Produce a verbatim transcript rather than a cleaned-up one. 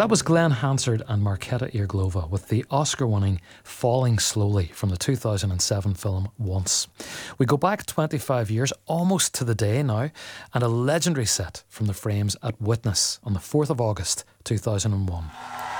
That was Glenn Hansard and Marketa Irglova with the Oscar-winning Falling Slowly from the two thousand seven film Once. We go back twenty-five years, almost to the day now, and a legendary set from the frames at Witness on the fourth of August two thousand one.